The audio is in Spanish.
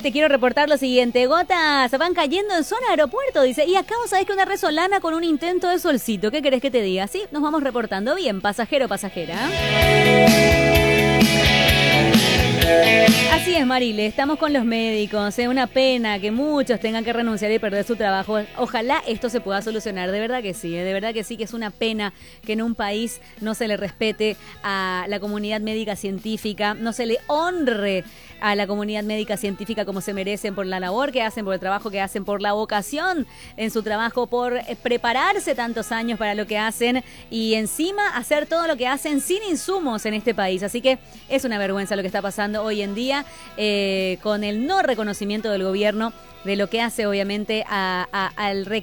te quiero reportar lo siguiente. Gotas van cayendo en zona aeropuerto, dice. Y acá vos sabés que una resolana con un intento de solcito. ¿Qué querés que te diga? Sí, nos vamos reportando. Bien, pasajero, pasajera. Así es, Marile, estamos con los médicos. Es una pena que muchos tengan que renunciar y perder su trabajo. Ojalá esto se pueda solucionar, de verdad que sí, que es una pena que en un país no se le respete a la comunidad médica científica, no se le honre a la comunidad médica científica como se merecen por la labor que hacen, por el trabajo que hacen, por la vocación en su trabajo, por prepararse tantos años para lo que hacen y encima hacer todo lo que hacen sin insumos en este país. Así que es una vergüenza lo que está pasando hoy en día con el no reconocimiento del gobierno de lo que hace obviamente al